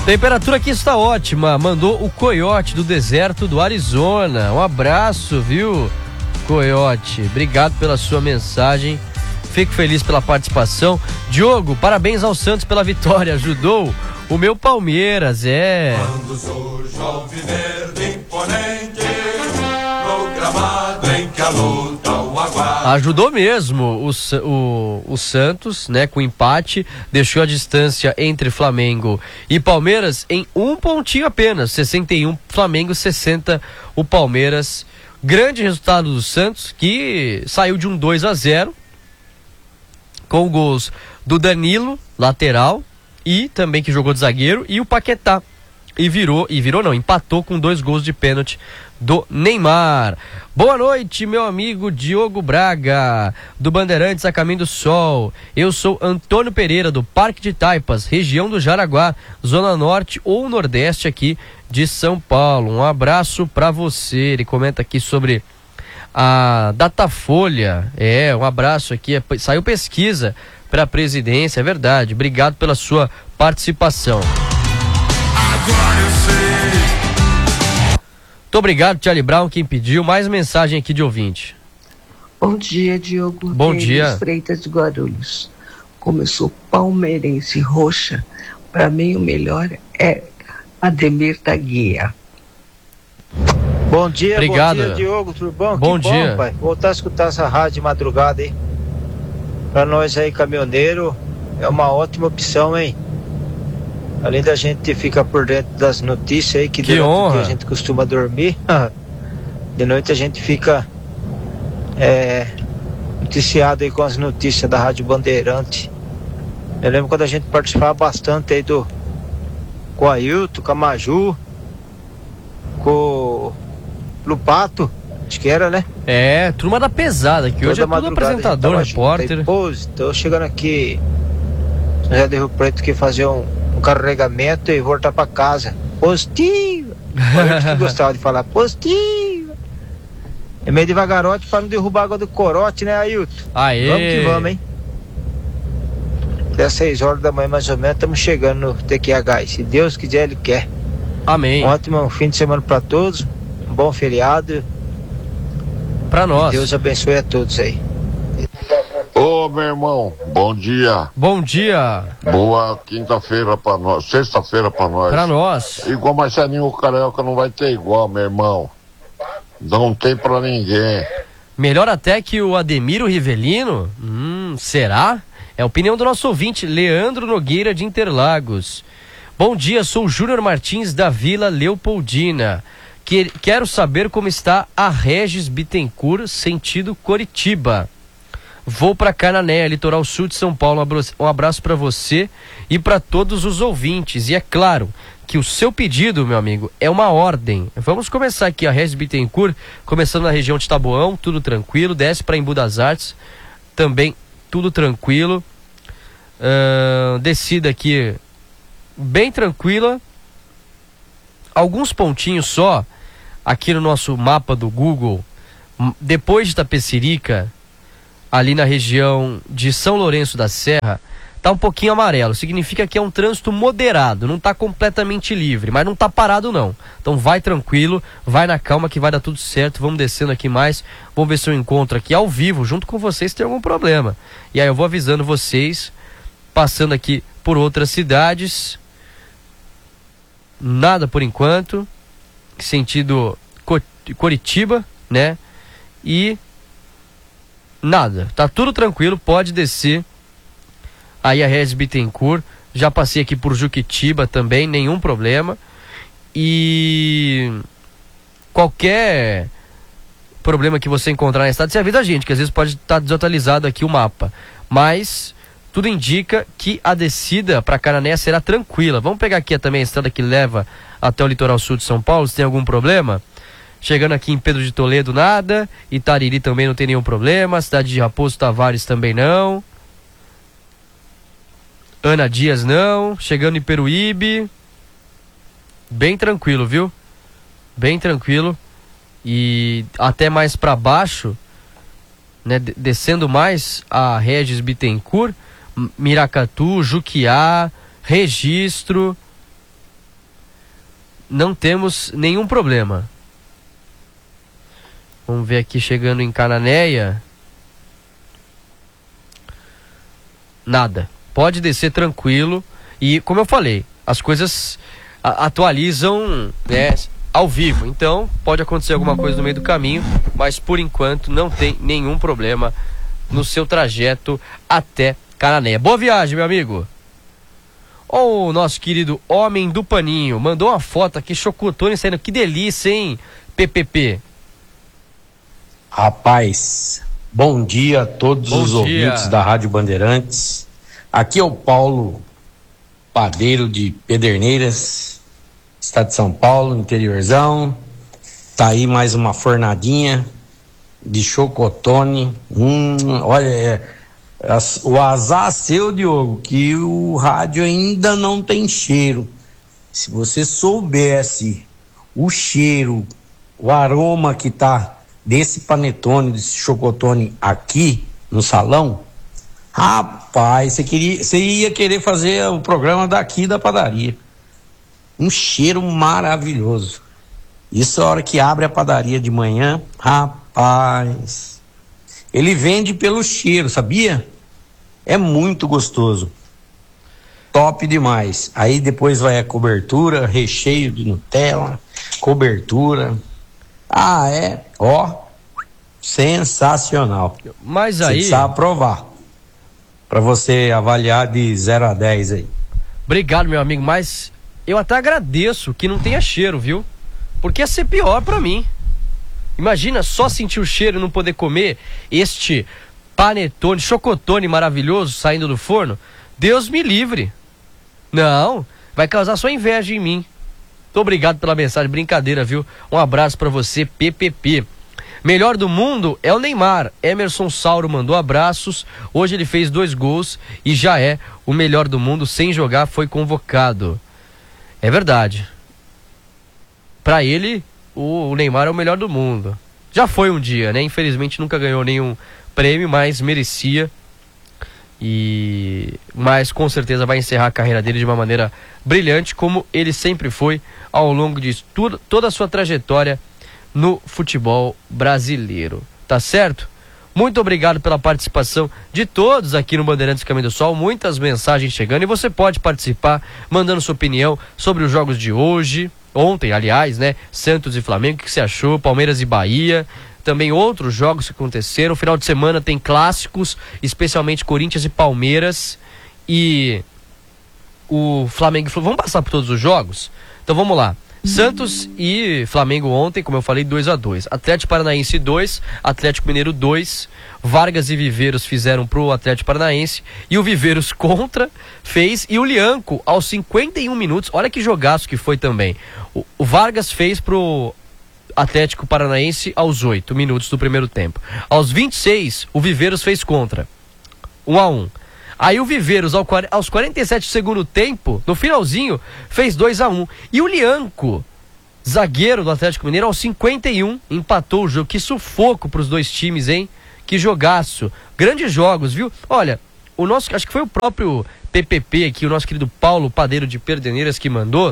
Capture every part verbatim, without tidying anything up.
Temperatura aqui está ótima, mandou o Coiote do deserto do Arizona. Um abraço, viu, Coiote? Obrigado pela sua mensagem. Fico feliz pela participação. Diogo, parabéns ao Santos pela vitória. Ajudou o meu Palmeiras, é. Quando surge o alviverde imponente, no gramado em que a luta o aguarda. Ajudou mesmo o, o, o Santos, né, com empate, deixou a distância entre Flamengo e Palmeiras em um pontinho apenas, sessenta e um Flamengo, sessenta o Palmeiras. Grande resultado do Santos, que saiu de um dois a zero, com gols do Danilo, lateral, e também que jogou de zagueiro, e o Paquetá. E virou, e virou não, empatou com dois gols de pênalti do Neymar. Boa noite, meu amigo Diogo Braga, do Bandeirantes a Caminho do Sol. Eu sou Antônio Pereira, do Parque de Taipas, região do Jaraguá, zona norte ou nordeste aqui de São Paulo. Um abraço pra você. Ele comenta aqui sobre a Datafolha. É, um abraço aqui. Saiu pesquisa para a presidência, é verdade. Obrigado pela sua participação. Agora eu sei. Muito obrigado, Charlie Brown, quem pediu. Mais mensagem aqui de ouvinte. Bom dia, Diogo. Bom Denis dia. Freitas de Guarulhos. Como eu sou palmeirense roxa, para mim o melhor é Ademir da Guia. Bom dia, Obrigado. Bom dia, Diogo, tudo bom? Bom que dia. bom, pai. Voltar a escutar essa rádio de madrugada aí. Pra nós aí, caminhoneiro, é uma ótima opção, hein? Além da gente ficar por dentro das notícias aí, que, Que durante o honra. dia a gente costuma dormir, de noite a gente fica é, noticiado aí com as notícias da Rádio Bandeirante. Eu lembro quando a gente participava bastante aí do com o Ailton, com a Maju, com o Lupato, acho que era, né? É, turma da pesada, que hoje é Toda tudo madrugada a gente apresentador, tava junto repórter. aí. Pô, tô chegando aqui no José de Rio Preto que fazer um, um carregamento e voltar pra casa. Positivo! Olha que gostava de falar, positivo! É meio devagarote pra não derrubar a água do corote, né, Ailton? Aê! Vamos que vamos, hein? Até às seis horas da manhã, mais ou menos, estamos chegando no T Q H. E se Deus quiser, Ele quer. Amém. Um ótimo fim de semana pra todos. Um bom feriado. Pra nós. Deus abençoe a todos aí. Ô, meu irmão, bom dia. Bom dia Boa quinta-feira pra nós, sexta-feira pra nós. pra nós. Igual Marcelinho Carioca não vai ter igual, meu irmão. Não tem pra ninguém. Melhor até que o Ademiro Rivelino? Hum, será? É a opinião do nosso ouvinte, Leandro Nogueira de Interlagos. Bom dia, sou o Júnior Martins da Vila Leopoldina. Que, quero saber como está a Regis Bittencourt, sentido Coritiba. Vou para Canané, litoral sul de São Paulo. Um abraço para você e para todos os ouvintes. E é claro que o seu pedido, meu amigo, é uma ordem. Vamos começar aqui a Regis Bittencourt, começando na região de Taboão, tudo tranquilo. Desce para Embu das Artes, também tudo tranquilo. Uh, descida aqui bem tranquila. Alguns pontinhos só aqui no nosso mapa do Google. Depois de Itapecerica, ali na região de São Lourenço da Serra, tá um pouquinho amarelo. Significa que é um trânsito moderado, não tá completamente livre, mas não tá parado não. Então vai tranquilo, vai na calma que vai dar tudo certo. Vamos descendo aqui mais, vamos ver se eu encontro aqui ao vivo, junto com vocês, se tem algum problema. E aí eu vou avisando vocês, passando aqui por outras cidades. Nada por enquanto, sentido Coritiba, né? E nada, tá tudo tranquilo, pode descer aí a Regis Bittencourt. Já passei aqui por Juquitiba também, nenhum problema. E qualquer problema que você encontrar na estrada, você avisa a gente, que às vezes pode estar desatualizado aqui o mapa. Mas tudo indica que a descida para Canané será tranquila. Vamos pegar aqui também a estrada que leva até o litoral sul de São Paulo, se tem algum problema. Chegando aqui em Pedro de Toledo, nada. Itariri também não tem nenhum problema. Cidade de Raposo Tavares também não. Ana Dias não. Chegando em Peruíbe, bem tranquilo, viu? Bem tranquilo. E até mais para baixo, né, descendo mais a Regis Bittencourt, Miracatu, Juquiá, Registro, não temos nenhum problema. Vamos ver aqui, chegando em Cananéia. Nada. Pode descer tranquilo. E, como eu falei, as coisas a- atualizam, né, ao vivo. Então, pode acontecer alguma coisa no meio do caminho, mas por enquanto não tem nenhum problema no seu trajeto até Cananéia. Boa viagem, meu amigo. O nosso querido Homem do Paninho mandou uma foto aqui, chocotone saindo. Que delícia, hein, P P P? Rapaz, bom dia a todos Bom os dia. ouvintes da Rádio Bandeirantes. Aqui é o Paulo Padeiro de Pederneiras, estado de São Paulo, interiorzão. Tá aí mais uma fornadinha de chocotone. Hum, olha, é, as- o azar seu, Diogo, que o rádio ainda não tem cheiro. Se você soubesse o cheiro, o aroma que tá desse panetone, desse chocotone aqui no salão, rapaz, você queria, você ia querer fazer o programa daqui da padaria. Um cheiro maravilhoso. Isso é a hora que abre a padaria de manhã, rapaz. Ele vende pelo cheiro, sabia? É muito gostoso. Top demais. Aí depois vai a cobertura, recheio de Nutella, cobertura. Ah, é, ó, sensacional. Mas Você aí, precisa provar para você avaliar de zero a dez aí. obrigado, meu amigo, mas eu até agradeço que não tenha cheiro, viu? Porque ia ser pior pra mim. Imagina só sentir o cheiro e não poder comer este panetone, chocotone maravilhoso saindo do forno. Deus me livre. Não, vai causar só inveja em mim. Muito obrigado pela mensagem, brincadeira, viu? Um abraço pra você, P P P. Melhor do mundo é o Neymar. Emerson Sauro mandou abraços. Hoje ele fez dois gols e já é o melhor do mundo. Sem jogar, foi convocado. É verdade. Pra ele, o Neymar é o melhor do mundo. Já foi um dia, né? Infelizmente nunca ganhou nenhum prêmio, mas merecia. E mas com certeza vai encerrar a carreira dele de uma maneira brilhante, como ele sempre foi ao longo de tudo, toda a sua trajetória no futebol brasileiro. Tá certo? Muito obrigado pela participação de todos aqui no Bandeirantes Caminho do Sol. Muitas mensagens chegando e você pode participar mandando sua opinião sobre os jogos de hoje, ontem, aliás, né? Santos e Flamengo, o que você achou? Palmeiras e Bahia. Também outros jogos que aconteceram. Final de semana tem clássicos, especialmente Corinthians e Palmeiras. E o Flamengo. Vamos passar por todos os jogos? Então vamos lá. Santos e Flamengo ontem, como eu falei, dois a dois. Atlético Paranaense dois, Atlético Mineiro dois. Vargas e Viveiros fizeram pro Atlético Paranaense. E o Viveiros contra fez. E o Lianco, aos cinquenta e um minutos, olha que jogaço que foi também. O, o Vargas fez pro Atlético Paranaense aos oito minutos do primeiro tempo. Aos vinte e seis, o Viveiros fez contra. um a um. Aí o Viveiros, ao, aos quarenta e sete do segundo tempo, no finalzinho, fez dois a um. E o Lianco, zagueiro do Atlético Mineiro, aos cinquenta e um, empatou o jogo. Que sufoco pros dois times, hein? Que jogaço. Grandes jogos, viu? Olha, o nosso, acho que foi o próprio P P P aqui, o nosso querido Paulo Padeiro de Pederneiras que mandou,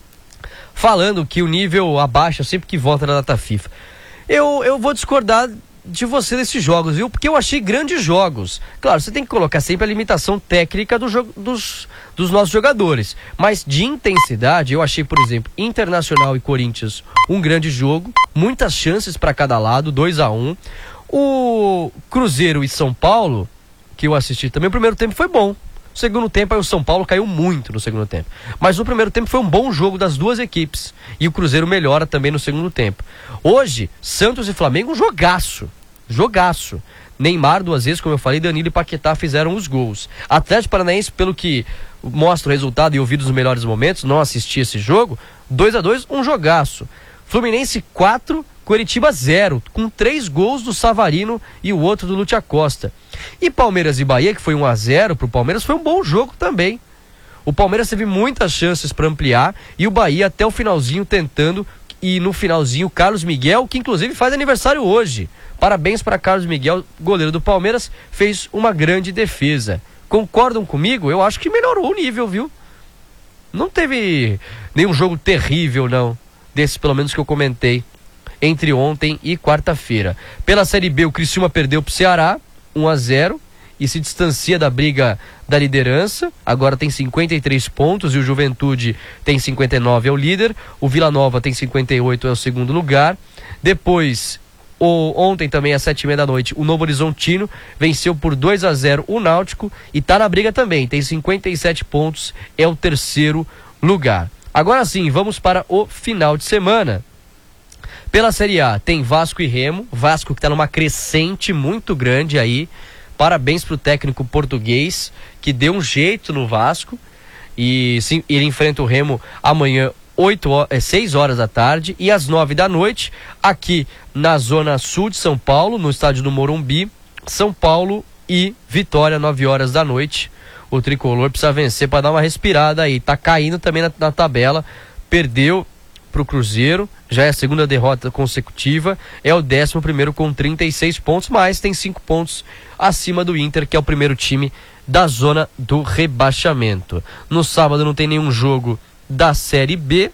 falando que o nível abaixa sempre que volta na data FIFA. Eu, eu vou discordar de você desses jogos, viu? Porque eu achei grandes jogos. Claro, você tem que colocar sempre a limitação técnica do jogo, dos, dos nossos jogadores. Mas de intensidade, eu achei, por exemplo, Internacional e Corinthians um grande jogo. Muitas chances para cada lado, dois a um. O Cruzeiro e São Paulo, que eu assisti também, o primeiro tempo foi bom. O segundo tempo, aí o São Paulo caiu muito no segundo tempo. Mas no primeiro tempo foi um bom jogo das duas equipes. E o Cruzeiro melhora também no segundo tempo. Hoje, Santos e Flamengo, um jogaço. Jogaço. Neymar duas vezes, como eu falei, Danilo e Paquetá fizeram os gols. Atlético Paranaense, pelo que mostra o resultado e ouvi dos melhores momentos, não assisti esse jogo, dois a dois, um jogaço. Fluminense quatro, Coritiba zero, com três gols do Savarino e o outro do Lúcio Acosta. E Palmeiras e Bahia, que foi um a zero pro Palmeiras, foi um bom jogo também. O Palmeiras teve muitas chances para ampliar e o Bahia até o finalzinho tentando, e no finalzinho Carlos Miguel, que inclusive faz aniversário hoje. Parabéns para Carlos Miguel, goleiro do Palmeiras, fez uma grande defesa. Concordam comigo? Eu acho que melhorou o nível, viu? não teve nenhum jogo terrível, não. Desses, pelo menos, que eu comentei entre ontem e quarta-feira. Pela Série B, o Criciúma perdeu pro Ceará, um a zero, e se distancia da briga da liderança. Agora tem cinquenta e três pontos e o Juventude tem cinquenta e nove, é o líder. O Vila Nova tem cinquenta e oito, é o segundo lugar. Depois, o, ontem também às sete e meia da noite, o Novo Horizontino venceu por dois a zero o Náutico e tá na briga também, tem cinquenta e sete pontos, é o terceiro lugar. Agora sim, vamos para o final de semana. Pela Série A, tem Vasco e Remo. Vasco que está numa crescente muito grande aí. Parabéns para o técnico português, que deu um jeito no Vasco. E sim, ele enfrenta o Remo amanhã, oito, seis horas da tarde. E às nove da noite, aqui na zona sul de São Paulo, no estádio do Morumbi, São Paulo e Vitória, nove horas da noite. O tricolor precisa vencer para dar uma respirada aí. Tá caindo também na, na tabela. Perdeu pro Cruzeiro, já é a segunda derrota consecutiva, é o décimo primeiro com trinta e seis pontos, mas tem cinco pontos acima do Inter, que é o primeiro time da zona do rebaixamento. No sábado não tem nenhum jogo da Série B.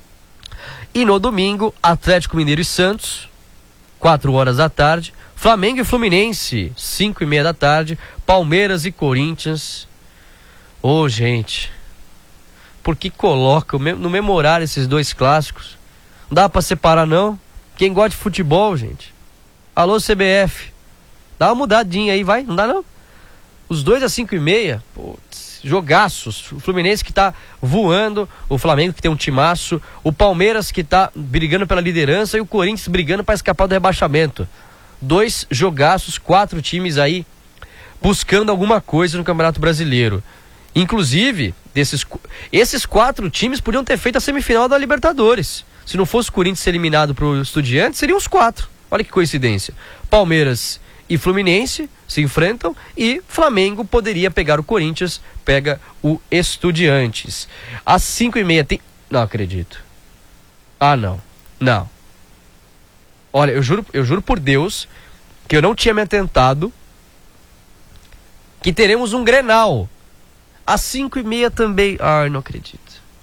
E no domingo, Atlético Mineiro e Santos, quatro horas da tarde. Flamengo e Fluminense, cinco e meia da tarde. Palmeiras e Corinthians. Ô, oh, gente, por que coloca no mesmo horário esses dois clássicos? Não dá pra separar, não? Quem gosta de futebol, gente, alô C B F, dá uma mudadinha aí, vai, não dá não? Os dois às cinco e meia, putz, jogaços. O Fluminense que tá voando, o Flamengo que tem um timaço, o Palmeiras que tá brigando pela liderança e o Corinthians brigando para escapar do rebaixamento. Dois jogaços, quatro times aí buscando alguma coisa no Campeonato Brasileiro. Inclusive, desses, esses quatro times podiam ter feito a semifinal da Libertadores. Se não fosse o Corinthians ser eliminado pro Estudiantes, seriam os quatro. Olha que coincidência. Palmeiras e Fluminense se enfrentam e Flamengo poderia pegar o Corinthians, pega o Estudiantes. Às cinco e meia tem... Não acredito. Ah, não. Não. Olha, eu juro, eu juro por Deus que eu não tinha me atentado que teremos um Grenal às cinco e meia também. Ai, não acredito.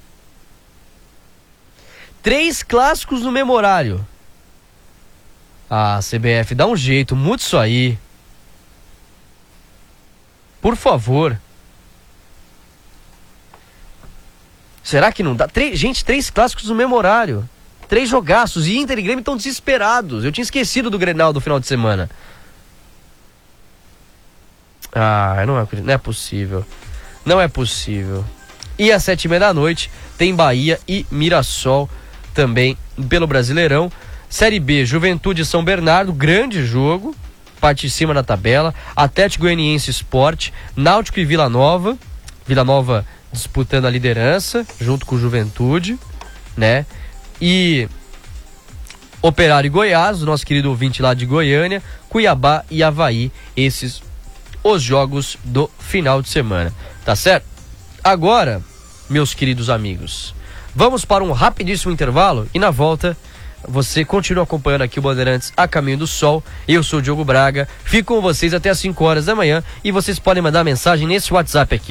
Três clássicos no mesmo horário. Ah, C B F, dá um jeito, muda isso aí. Por favor. Será que não dá? Três, gente, três clássicos no mesmo horário. Três jogaços. E Inter e Grêmio estão desesperados. Eu tinha esquecido do Grenal do final de semana. Ah, não é, não é possível. Não é possível. E às sete e meia da noite tem Bahia e Mirassol também pelo Brasileirão. Série B, Juventude e São Bernardo, grande jogo, parte de cima da tabela. Atlético Goianiense Sport, Náutico e Vila Nova. Vila Nova disputando a liderança junto com o Juventude, né? E Operário e Goiás, o nosso querido ouvinte lá de Goiânia, Cuiabá e Avaí, esses os jogos do final de semana, tá certo? Agora, meus queridos amigos, vamos para um rapidíssimo intervalo e na volta você continua acompanhando aqui o Bandeirantes a Caminho do Sol. Eu sou o Diogo Braga, fico com vocês até as cinco horas da manhã e vocês podem mandar mensagem nesse WhatsApp aqui.